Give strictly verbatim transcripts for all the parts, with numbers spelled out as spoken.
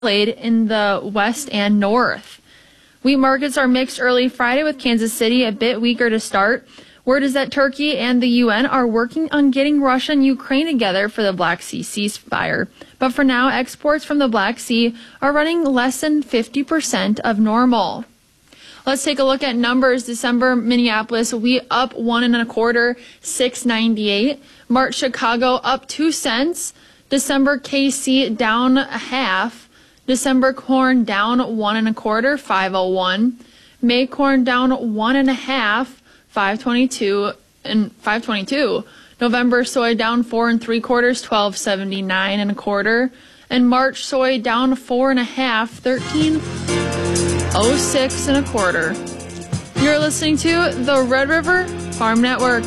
laid in the west and north. Wheat markets are mixed early Friday with Kansas City a bit weaker to start. Word is that Turkey and the U N are working on getting Russia and Ukraine together for the Black Sea ceasefire. But for now, exports from the Black Sea are running less than fifty percent of normal. Let's take a look at numbers. December Minneapolis wheat up one and a quarter, six ninety-eight. March Chicago up two cents. December K C down a half. December corn down one and a quarter, five oh one. May corn down one and a half, five twenty-two and five twenty-two. November soy down four and three quarters, twelve seventy-nine and a quarter. And March soy down four and a half, thirteen oh six and a quarter. You're listening to the Red River Farm Network.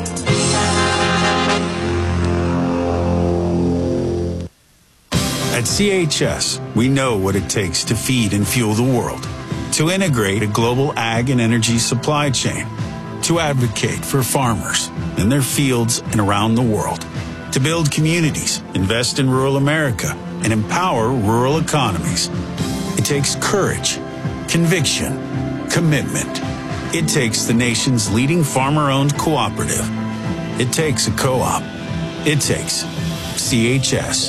At C H S, we know what it takes to feed and fuel the world, to integrate a global ag and energy supply chain, to advocate for farmers in their fields and around the world, to build communities, invest in rural America, and empower rural economies. It takes courage, conviction, commitment. It takes the nation's leading farmer-owned cooperative. It takes a co-op. It takes C H S.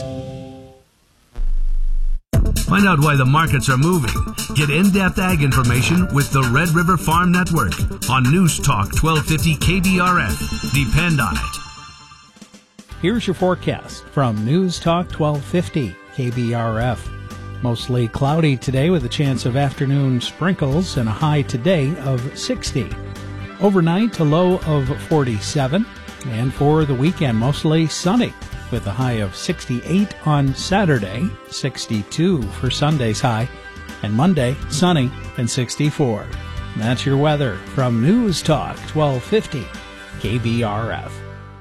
Find out why the markets are moving. Get in-depth ag information with the Red River Farm Network on News Talk twelve fifty K B R F. Depend on it. Here's your forecast from News Talk twelve fifty K B R F. Mostly cloudy today with a chance of afternoon sprinkles and a high today of sixty. Overnight, a low of forty-seven. And for the weekend, mostly sunny with a high of sixty-eight on Saturday, sixty-two for Sunday's high, and Monday, sunny and sixty-four. And that's your weather from News Talk twelve fifty K B R F.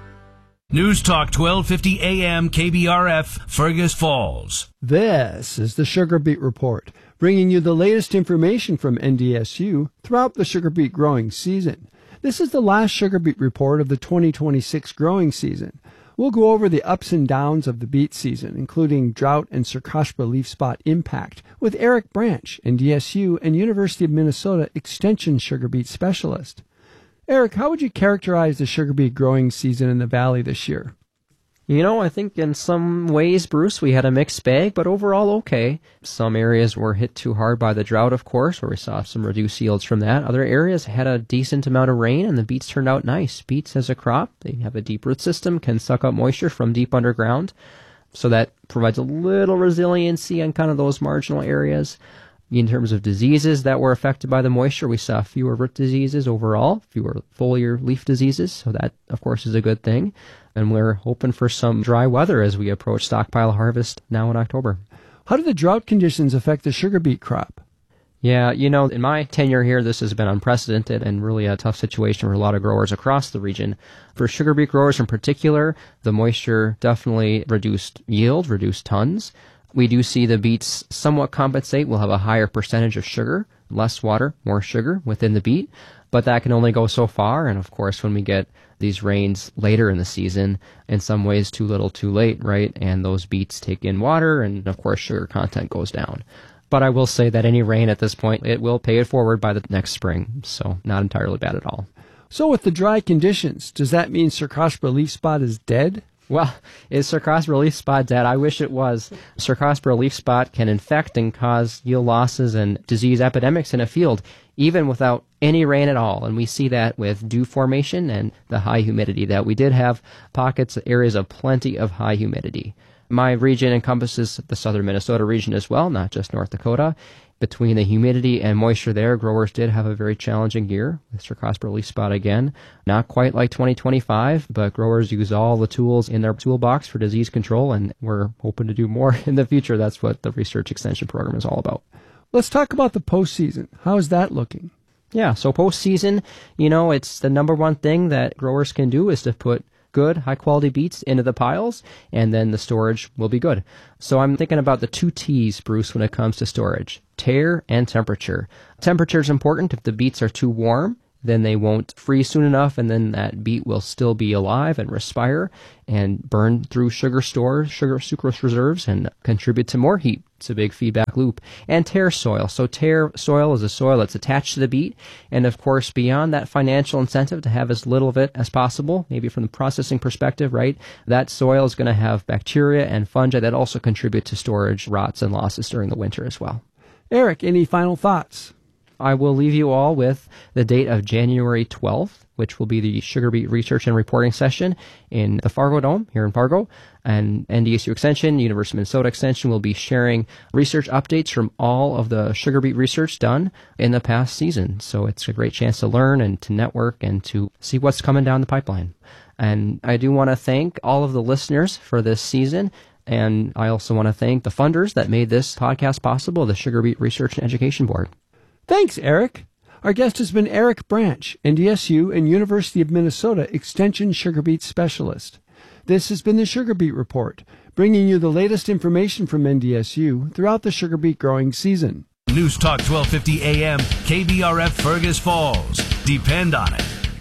News Talk twelve fifty A M K B R F, Fergus Falls. This is the Sugar Beet Report, bringing you the latest information from N D S U throughout the sugar beet growing season. This is the last sugar beet report of the twenty twenty-six growing season. We'll go over the ups and downs of the beet season, including drought and Cercospora leaf spot impact, with Eric Branch, N D S U and University of Minnesota Extension sugar beet specialist. Eric, how would you characterize the sugar beet growing season in the Valley this year? You know, I think in some ways, Bruce, we had a mixed bag, but overall okay. Some areas were hit too hard by the drought, of course, where we saw some reduced yields from that. Other areas had a decent amount of rain, and the beets turned out nice. Beets as a crop, they have a deep root system, can suck up moisture from deep underground, so that provides a little resiliency on kind of those marginal areas. In terms of diseases that were affected by the moisture, we saw fewer root diseases overall, fewer foliar leaf diseases, so that, of course, is a good thing. And we're hoping for some dry weather as we approach stockpile harvest now in October. How do the drought conditions affect the sugar beet crop? Yeah, you know, in my tenure here, this has been unprecedented and really a tough situation for a lot of growers across the region. For sugar beet growers in particular, the moisture definitely reduced yield, reduced tons. We do see the beets somewhat compensate. We'll have a higher percentage of sugar, less water, more sugar within the beet, but that can only go so far. And of course, when we get these rains later in the season, in some ways too little too late, right? And those beets take in water, and of course, sugar content goes down. But I will say that any rain at this point, it will pay it forward by the next spring, so not entirely bad at all. So with the dry conditions, does that mean Cercospora leaf spot is dead? Well, is Cercospora leaf spot dead? I wish it was. Cercospora leaf spot can infect and cause yield losses and disease epidemics in a field, even without any rain at all. And we see that with dew formation and the high humidity that we did have pockets, areas of plenty of high humidity. My region encompasses the southern Minnesota region as well, not just North Dakota. Between the humidity and moisture there, growers did have a very challenging year with Cercospora leaf spot again. Not quite like twenty twenty-five, but growers use all the tools in their toolbox for disease control, and we're hoping to do more in the future. That's what the research extension program is all about. Let's talk about the postseason. How is that looking? Yeah, so postseason, you know, it's the number one thing that growers can do is to put good, high-quality beets into the piles, and then the storage will be good. So I'm thinking about the two T's, Bruce, when it comes to storage, tear and temperature. Temperature is important. If the beets are too warm, then they won't freeze soon enough, and then that beet will still be alive and respire and burn through sugar stores, sugar sucrose reserves, and contribute to more heat. It's a big feedback loop. And tare soil. So tare soil is a soil that's attached to the beet, and of course, beyond that financial incentive to have as little of it as possible, maybe from the processing perspective, right, that soil is going to have bacteria and fungi that also contribute to storage rots and losses during the winter as well. Eric, any final thoughts? I will leave you all with the date of January twelfth, which will be the Sugar Beet Research and Reporting Session in the Fargo Dome here in Fargo. And N D S U Extension, University of Minnesota Extension will be sharing research updates from all of the sugar beet research done in the past season. So it's a great chance to learn and to network and to see what's coming down the pipeline. And I do want to thank all of the listeners for this season. And I also want to thank the funders that made this podcast possible, the Sugar Beet Research and Education Board. Thanks, Eric. Our guest has been Eric Branch, N D S U and University of Minnesota Extension Sugar Beet Specialist. This has been the Sugar Beet Report, bringing you the latest information from N D S U throughout the sugar beet growing season. News Talk twelve fifty A M, K B R F Fergus Falls. Depend on it.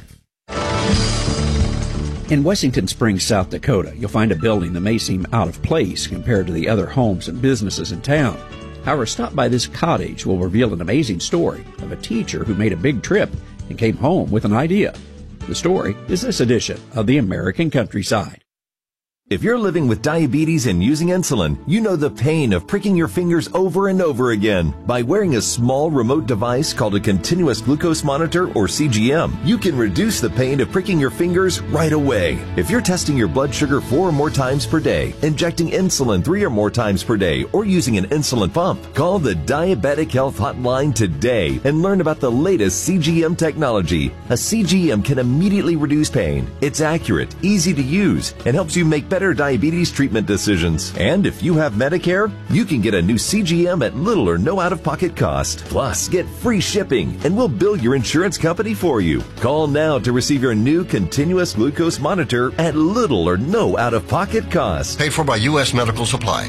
In Wessington Springs, South Dakota, you'll find a building that may seem out of place compared to the other homes and businesses in town. However, stop by this cottage will reveal an amazing story of a teacher who made a big trip and came home with an idea. The story is this edition of the American Countryside. If you're living with diabetes and using insulin, you know the pain of pricking your fingers over and over again. By wearing a small remote device called a continuous glucose monitor, or C G M, you can reduce the pain of pricking your fingers right away. If you're testing your blood sugar four or more times per day, injecting insulin three or more times per day, or using an insulin pump, call the Diabetic Health Hotline today and learn about the latest C G M technology. A C G M can immediately reduce pain. It's accurate, easy to use, and helps you make better diabetes treatment decisions. And if you have Medicare, you can get a new C G M at little or no out-of-pocket cost. Plus, get free shipping, and we'll bill your insurance company for you. Call now to receive your new continuous glucose monitor at little or no out-of-pocket cost. Paid for by U S Medical Supply.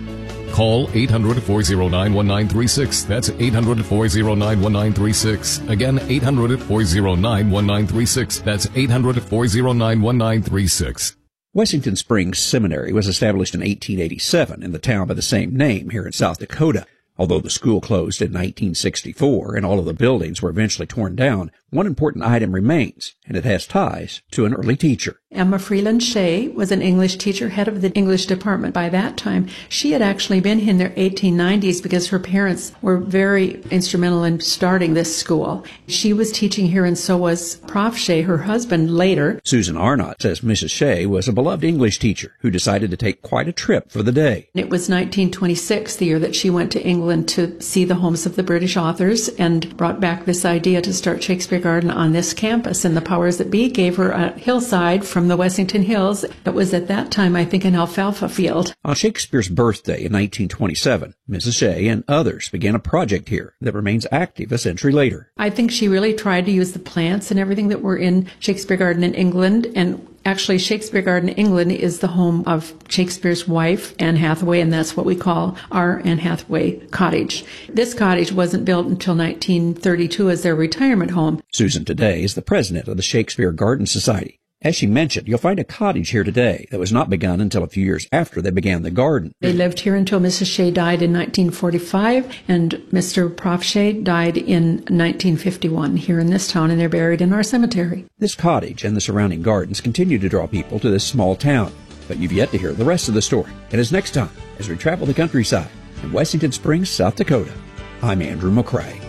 Call eight hundred, four oh nine, one nine three six. That's eight hundred, four oh nine, one nine three six. Again, eight hundred, four oh nine, one nine three six. That's eight hundred, four oh nine, one nine three six. Wessington Springs Seminary was established in eighteen eighty-seven in the town by the same name here in South Dakota. Although the school closed in nineteen sixty-four and all of the buildings were eventually torn down, one important item remains, and it has ties to an early teacher. Emma Freeland Shea was an English teacher, head of the English department by that time. She had actually been in the eighteen nineties because her parents were very instrumental in starting this school. She was teaching here, and so was Professor Shea, her husband, later. Susan Arnott says Missus Shea was a beloved English teacher who decided to take quite a trip for the day. It was nineteen twenty-six, the year that she went to England to see the homes of the British authors, and brought back this idea to start Shakespeare Garden on this campus. And the powers that be gave her a hillside from the Wessington Hills. It was at that time, I think, an alfalfa field. On Shakespeare's birthday in nineteen twenty-seven, Missus Shea and others began a project here that remains active a century later. I think she really tried to use the plants and everything that were in Shakespeare Garden in England. And actually, Shakespeare Garden England is the home of Shakespeare's wife, Anne Hathaway, and that's what we call our Anne Hathaway cottage. This cottage wasn't built until nineteen thirty-two as their retirement home. Susan today is the president of the Shakespeare Garden Society. As she mentioned, you'll find a cottage here today that was not begun until a few years after they began the garden. They lived here until Missus Shea died in nineteen forty-five, and Mister Prof Shea died in nineteen fifty-one here in this town, and they're buried in our cemetery. This cottage and the surrounding gardens continue to draw people to this small town, but you've yet to hear the rest of the story. And as next time, as we travel the countryside in Wessington Springs, South Dakota, I'm Andrew McCrae.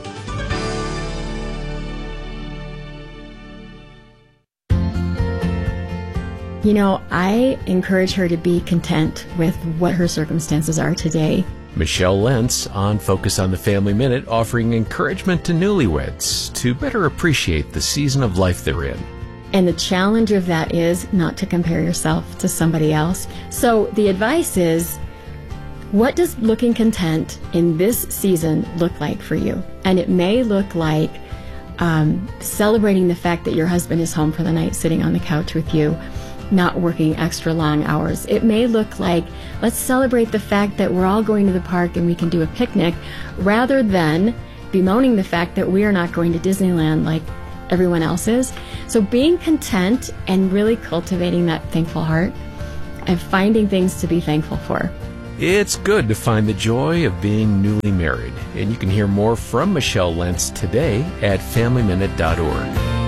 You know, I encourage her to be content with what her circumstances are today. Michelle Lentz on Focus on the Family Minute, offering encouragement to newlyweds to better appreciate the season of life they're in. And the challenge of that is not to compare yourself to somebody else. So the advice is, what does looking content in this season look like for you? And it may look like um, celebrating the fact that your husband is home for the night, sitting on the couch with you, not working extra long hours. It may look like, let's celebrate the fact that we're all going to the park and we can do a picnic, rather than bemoaning the fact that we are not going to Disneyland like everyone else is. So being content and really cultivating that thankful heart and finding things to be thankful for. It's good to find the joy of being newly married. And you can hear more from Michelle Lentz today at family minute dot org.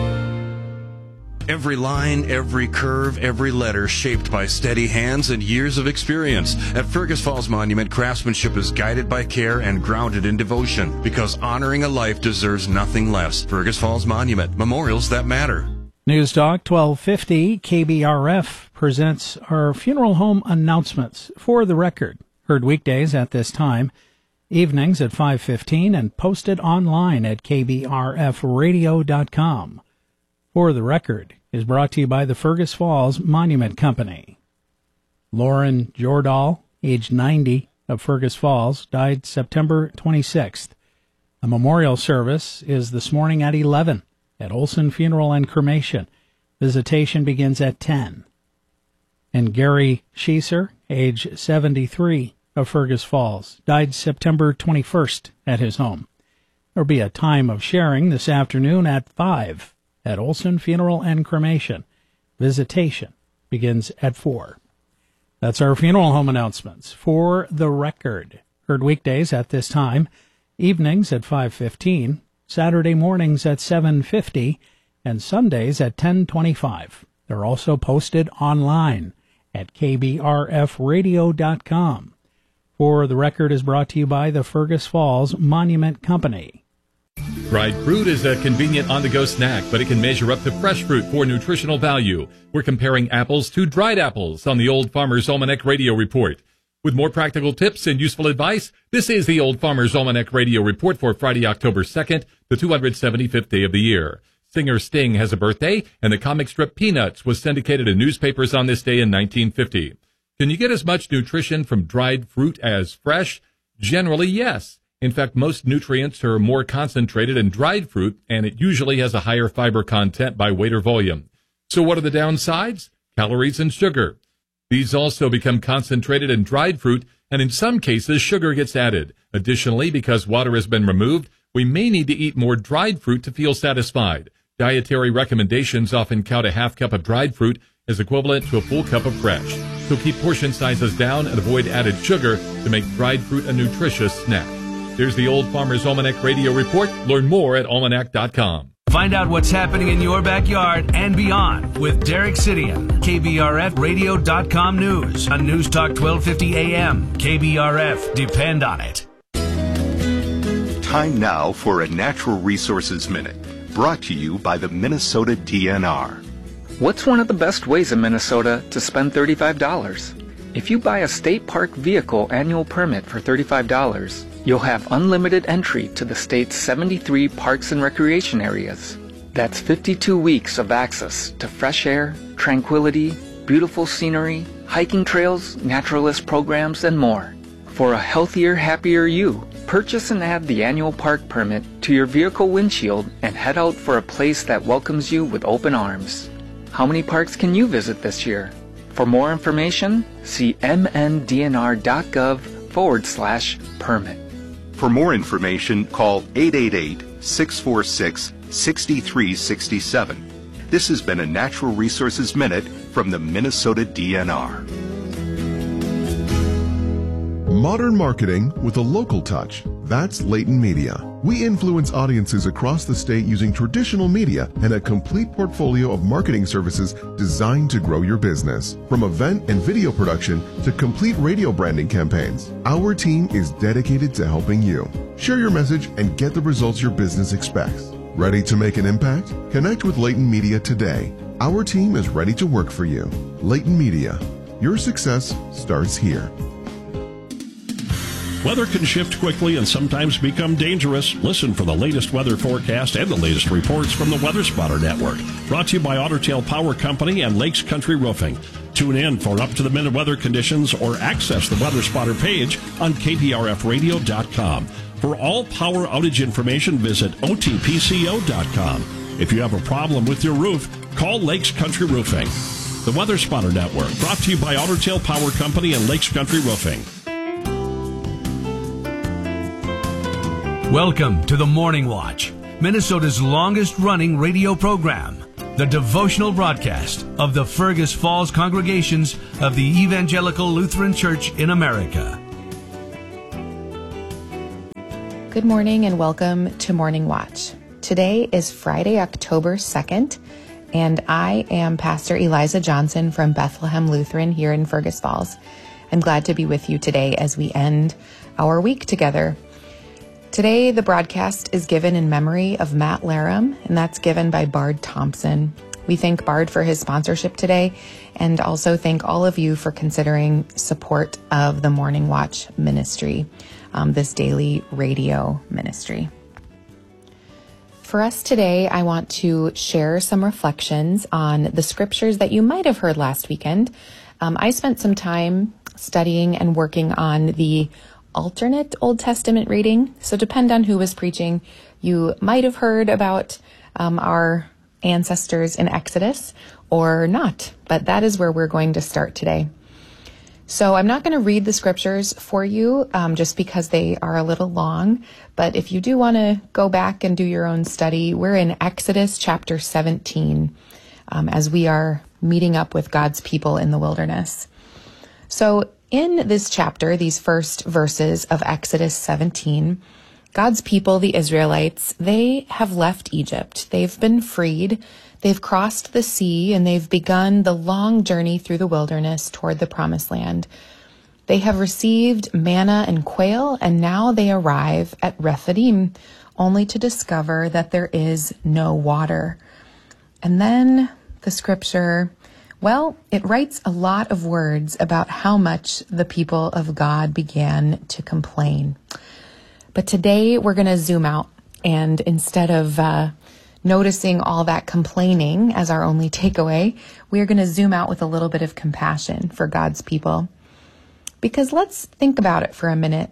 Every line, every curve, every letter shaped by steady hands and years of experience. At Fergus Falls Monument, craftsmanship is guided by care and grounded in devotion, because honoring a life deserves nothing less. Fergus Falls Monument, memorials that matter. News Talk twelve fifty K B R F presents our funeral home announcements. For the record, heard weekdays at this time, evenings at five fifteen, and posted online at k b r f radio dot com. For the Record is brought to you by the Fergus Falls Monument Company. Lauren Jordahl, age ninety, of Fergus Falls, died September twenty-sixth. A memorial service is this morning at eleven at Olson Funeral and Cremation. Visitation begins at ten. And Gary Schieser, age seventy-three, of Fergus Falls, died September twenty-first at his home. There will be a time of sharing this afternoon at five. At Olson Funeral and Cremation. Visitation begins at four. That's our funeral home announcements. For the Record, heard weekdays at this time, evenings at five fifteen, Saturday mornings at seven fifty, and Sundays at ten twenty-five. They're also posted online at k b r f radio dot com. For the Record is brought to you by the Fergus Falls Monument Company. Dried fruit is a convenient on-the-go snack, but it can measure up to fresh fruit for nutritional value. We're comparing apples to dried apples on the Old Farmer's Almanac Radio Report. With more practical tips and useful advice, this is the Old Farmer's Almanac Radio Report for Friday, October second, the two hundred seventy-fifth day of the year. Singer Sting has a birthday, and the comic strip Peanuts was syndicated in newspapers on this day in nineteen fifty. Can you get as much nutrition from dried fruit as fresh? Generally, yes. In fact, most nutrients are more concentrated in dried fruit, and it usually has a higher fiber content by weight or volume. So what are the downsides? Calories and sugar. These also become concentrated in dried fruit, and in some cases, sugar gets added. Additionally, because water has been removed, we may need to eat more dried fruit to feel satisfied. Dietary recommendations often count a half cup of dried fruit as equivalent to a full cup of fresh. So keep portion sizes down and avoid added sugar to make dried fruit a nutritious snack. There's the Old Farmer's Almanac Radio Report. Learn more at almanac dot com. Find out what's happening in your backyard and beyond with Derek Sidian. K B R F radio dot com News on News Talk twelve fifty A M. K B R F. Depend on it. Time now for a Natural Resources Minute, brought to you by the Minnesota D N R. What's one of the best ways in Minnesota to spend thirty-five dollars? If you buy a state park vehicle annual permit for thirty-five dollars, you'll have unlimited entry to the state's seventy-three parks and recreation areas. That's fifty-two weeks of access to fresh air, tranquility, beautiful scenery, hiking trails, naturalist programs, and more. For a healthier, happier you, purchase and add the annual park permit to your vehicle windshield and head out for a place that welcomes you with open arms. How many parks can you visit this year? For more information, see m n d n r dot gov forward slash permit. For more information, call eight eight eight, six four six, six three six seven. This has been a Natural Resources Minute from the Minnesota D N R. Modern marketing with a local touch. That's Leighton Media. We influence audiences across the state using traditional media and a complete portfolio of marketing services designed to grow your business. From event and video production to complete radio branding campaigns, our team is dedicated to helping you. Share your message and get the results your business expects. Ready to make an impact? Connect with Leighton Media today. Our team is ready to work for you. Leighton Media. Your success starts here. Weather can shift quickly and sometimes become dangerous. Listen for the latest weather forecast and the latest reports from the Weather Spotter Network. Brought to you by Otter Tail Power Company and Lakes Country Roofing. Tune in for up-to-the-minute weather conditions or access the Weather Spotter page on k b r f radio dot com. For all power outage information, visit o t p c o dot com. If you have a problem with your roof, call Lakes Country Roofing. The Weather Spotter Network, brought to you by Otter Tail Power Company and Lakes Country Roofing. Welcome to the Morning Watch. Minnesota's longest-running radio program, the devotional broadcast of the Fergus Falls congregations of the Evangelical Lutheran Church in America. Good morning and welcome to Morning Watch. Today is Friday, October second, and I am Pastor Eliza Johnson from Bethlehem Lutheran here in Fergus Falls. I'm glad to be with you today as we end our week together. Today, the broadcast is given in memory of Matt Laram, and that's given by Bard Thompson. We thank Bard for his sponsorship today, and also thank all of you for considering support of the Morning Watch ministry, um, this daily radio ministry. For us today, I want to share some reflections on the scriptures that you might have heard last weekend. Um, I spent some time studying and working on the alternate Old Testament reading. So depend on who was preaching. You might have heard about um, our ancestors in Exodus or not, but that is where we're going to start today. So I'm not going to read the scriptures for you um, just because they are a little long, but if you do want to go back and do your own study, we're in Exodus chapter seventeen um, as we are meeting up with God's people in the wilderness. So in this chapter, these first verses of Exodus seventeen, God's people, the Israelites, they have left Egypt. They've been freed. They've crossed the sea and they've begun the long journey through the wilderness toward the promised land. They have received manna and quail, and now they arrive at Rephidim, only to discover that there is no water. And then the scripture, well, it writes a lot of words about how much the people of God began to complain. But today we're going to zoom out, and instead of uh, noticing all that complaining as our only takeaway, we're going to zoom out with a little bit of compassion for God's people. Because let's think about it for a minute.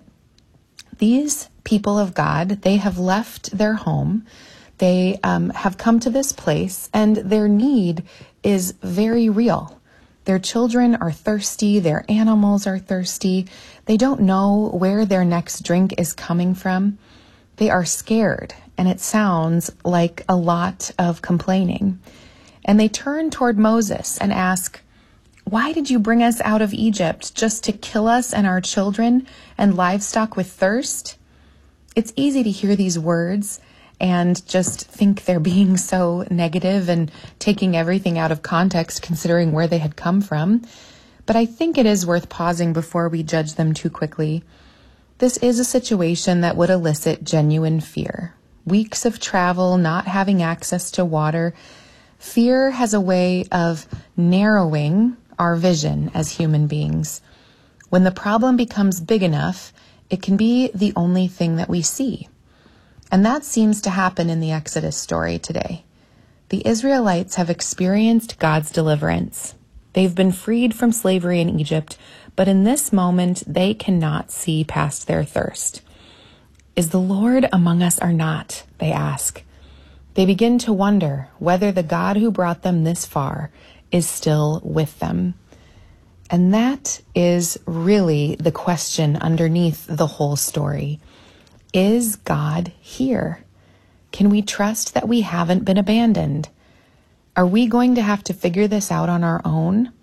These people of God, they have left their home. They um, have come to this place, and their need is very real. Their children are thirsty. Their animals are thirsty. They don't know where their next drink is coming from. They are scared, and it sounds like a lot of complaining. And they turn toward Moses and ask, "Why did you bring us out of Egypt, just to kill us and our children and livestock with thirst?" It's easy to hear these words and just think they're being so negative and taking everything out of context considering where they had come from. But I think it is worth pausing before we judge them too quickly. This is a situation that would elicit genuine fear. Weeks of travel, not having access to water. Fear has a way of narrowing our vision as human beings. When the problem becomes big enough, it can be the only thing that we see. And that seems to happen in the Exodus story today. The Israelites have experienced God's deliverance. They've been freed from slavery in Egypt, but in this moment, they cannot see past their thirst. "Is the Lord among us or not?" they ask. They begin to wonder whether the God who brought them this far is still with them. And that is really the question underneath the whole story. Is God here? Can we trust that we haven't been abandoned? Are we going to have to figure this out on our own?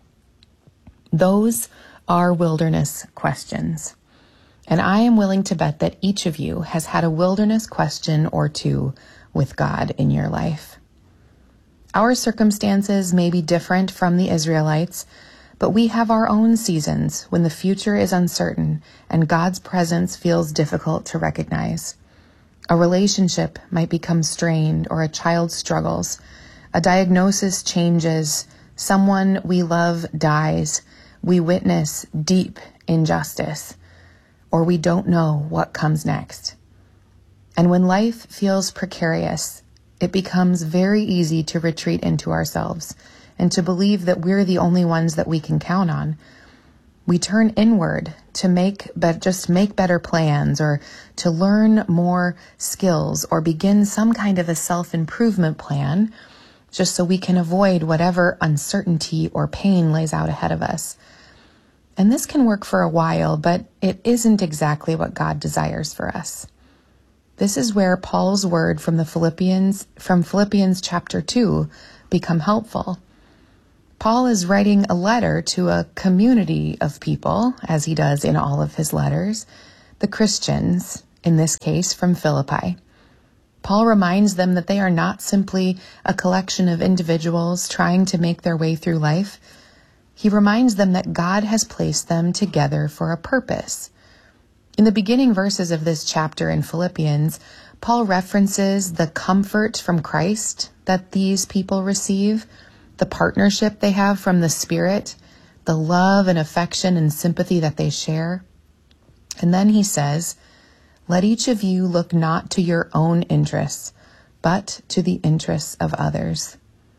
Those are wilderness questions. And I am willing to bet that each of you has had a wilderness question or two with God in your life. Our circumstances may be different from the Israelites, but we have our own seasons when the future is uncertain and God's presence feels difficult to recognize. A relationship might become strained, or a child struggles. A diagnosis changes. Someone we love dies. We witness deep injustice, or we don't know what comes next. And when life feels precarious, it becomes very easy to retreat into ourselves and to believe that we're the only ones that we can count on. We turn inward to make but just make better plans, or to learn more skills, or begin some kind of a self-improvement plan just so we can avoid whatever uncertainty or pain lays out ahead of us. And this can work for a while, but it isn't exactly what God desires for us. This is where Paul's word from the Philippians, from Philippians chapter two become helpful. Paul is writing a letter to a community of people, as he does in all of his letters, the Christians, in this case from Philippi. Paul reminds them that they are not simply a collection of individuals trying to make their way through life. He reminds them that God has placed them together for a purpose. In the beginning verses of this chapter in Philippians, Paul references the comfort from Christ that these people receive, the partnership they have from the Spirit, the love and affection and sympathy that they share. And then he says, "Let each of you look not to your own interests, but to the interests of others."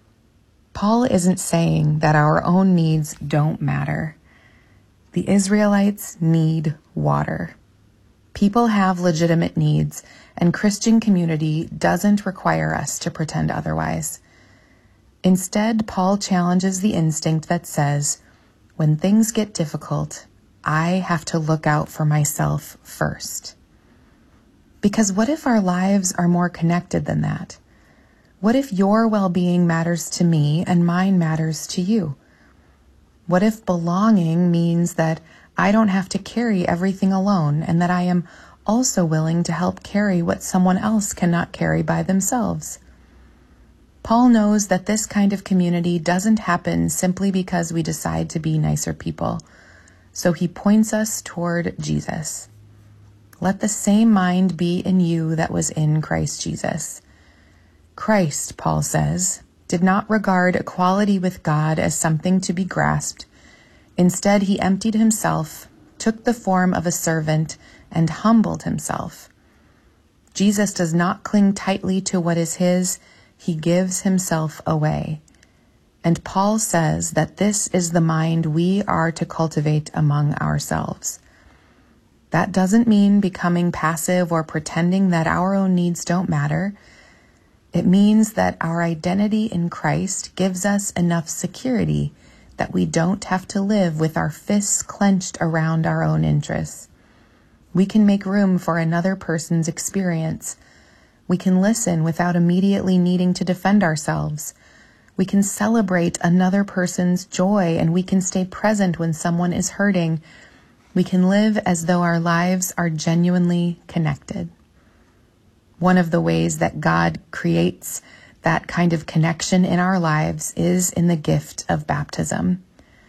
Paul isn't saying that our own needs don't matter. The Israelites need water. People have legitimate needs, and Christian community doesn't require us to pretend otherwise. Instead, Paul challenges the instinct that says, when things get difficult, I have to look out for myself first. Because what if our lives are more connected than that? What if your well-being matters to me and mine matters to you? What if belonging means that I don't have to carry everything alone and that I am also willing to help carry what someone else cannot carry by themselves? Paul knows that this kind of community doesn't happen simply because we decide to be nicer people. So he points us toward Jesus. Let the same mind be in you that was in Christ Jesus. Christ, Paul says, did not regard equality with God as something to be grasped. Instead, he emptied himself, took the form of a servant, and humbled himself. Jesus does not cling tightly to what is his. He gives himself away. And Paul says that this is the mind we are to cultivate among ourselves. That doesn't mean becoming passive or pretending that our own needs don't matter. It means that our identity in Christ gives us enough security that we don't have to live with our fists clenched around our own interests. We can make room for another person's experience. We can listen without immediately needing to defend ourselves. We can celebrate another person's joy, and we can stay present when someone is hurting. We can live as though our lives are genuinely connected. One of the ways that God creates that kind of connection in our lives is in the gift of baptism.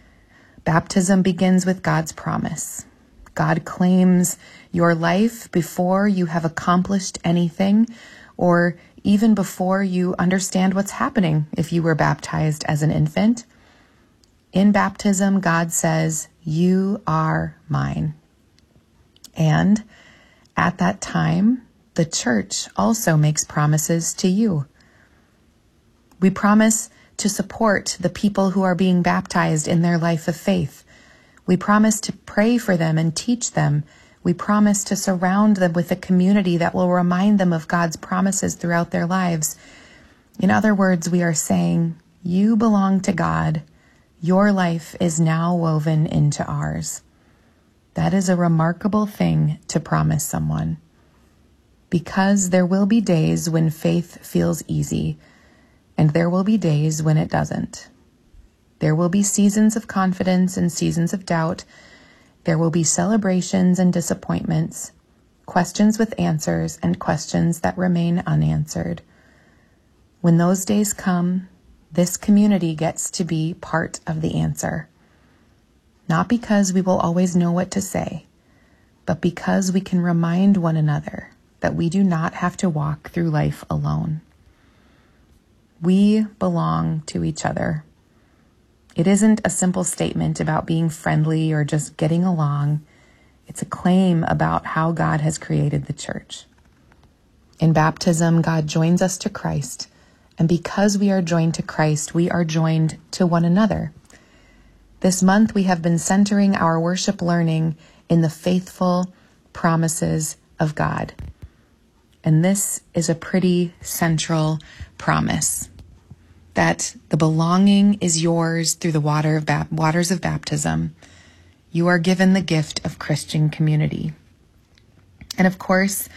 Baptism begins with God's promise. God claims your life before you have accomplished anything, or even before you understand what's happening if you were baptized as an infant. In baptism, God says, "You are mine." And at that time, the church also makes promises to you. We promise to support the people who are being baptized in their life of faith. We promise to pray for them and teach them. We promise to surround them with a community that will remind them of God's promises throughout their lives. In other words, we are saying, you belong to God. Your life is now woven into ours. That is a remarkable thing to promise someone. Because there will be days when faith feels easy, and there will be days when it doesn't. There will be seasons of confidence and seasons of doubt. There will be celebrations and disappointments, questions with answers and questions that remain unanswered. When those days come, this community gets to be part of the answer. Not because we will always know what to say, but because we can remind one another that we do not have to walk through life alone. We belong to each other. It isn't a simple statement about being friendly or just getting along. It's a claim about how God has created the church. In baptism, God joins us to Christ, and because we are joined to Christ, we are joined to one another. This month, we have been centering our worship learning in the faithful promises of God. And this is a pretty central promise, that the belonging is yours through the water of ba- waters of baptism. You are given the gift of Christian community. And of course,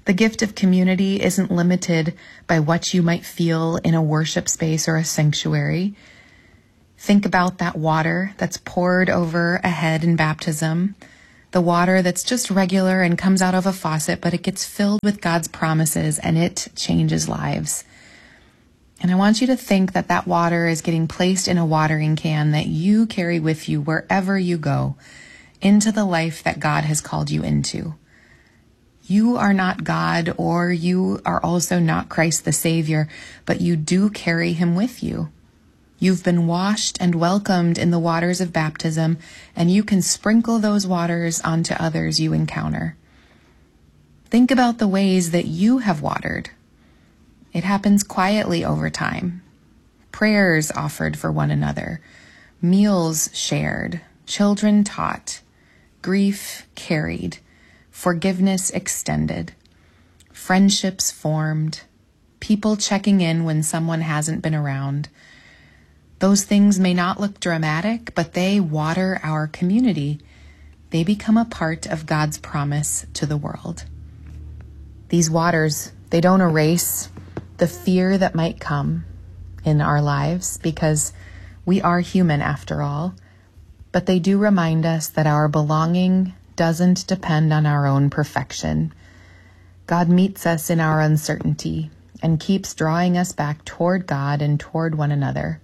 The gift of community isn't limited by what you might feel in a worship space or a sanctuary. Think about that water that's poured over a head in baptism, the water that's just regular and comes out of a faucet, but it gets filled with God's promises and it changes lives. And I want you to think that that water is getting placed in a watering can that you carry with you wherever you go, into the life that God has called you into. You are not God, or you are also not Christ the Savior, but you do carry him with you. You've been washed and welcomed in the waters of baptism, and you can sprinkle those waters onto others you encounter. Think about the ways that you have watered. It happens quietly over time. Prayers offered for one another, meals shared, children taught, grief carried, forgiveness extended, friendships formed, people checking in when someone hasn't been around. Those things may not look dramatic, but they water our community. They become a part of God's promise to the world. These waters, they don't erase the fear that might come in our lives, because we are human after all, but they do remind us that our belonging doesn't depend on our own perfection. God meets us in our uncertainty and keeps drawing us back toward God and toward one another.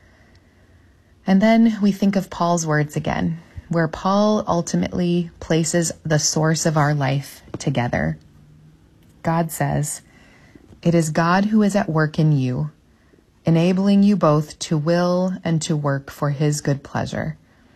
And then we think of Paul's words again, where Paul ultimately places the source of our life together. God says, "It is God who is at work in you, enabling you both to will and to work for his good pleasure."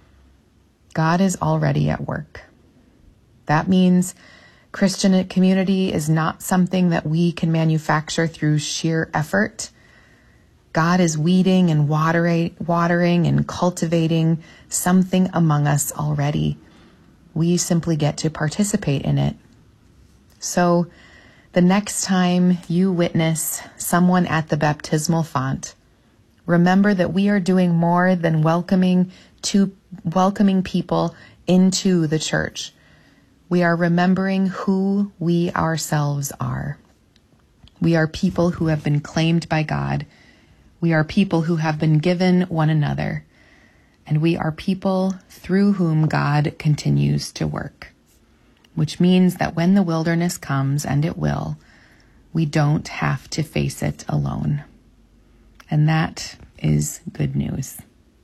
God is already at work. That means Christian community is not something that we can manufacture through sheer effort. God is weeding and watering, watering and cultivating something among us already. We simply get to participate in it. So the next time you witness someone at the baptismal font, remember that we are doing more than welcoming to welcoming people into the church. We are remembering who we ourselves are. We are people who have been claimed by God. We are people who have been given one another. And we are people through whom God continues to work. Which means that when the wilderness comes, and it will, we don't have to face it alone. And that is good news.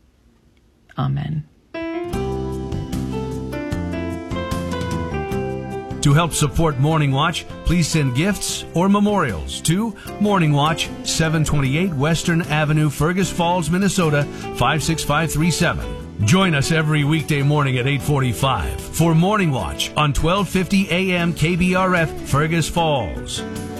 Amen. To help support Morning Watch, please send gifts or memorials to Morning Watch, seven twenty-eight Western Avenue, Fergus Falls, Minnesota, five six five three seven. Join us every weekday morning at eight forty-five for Morning Watch on twelve fifty A M K B R F, Fergus Falls.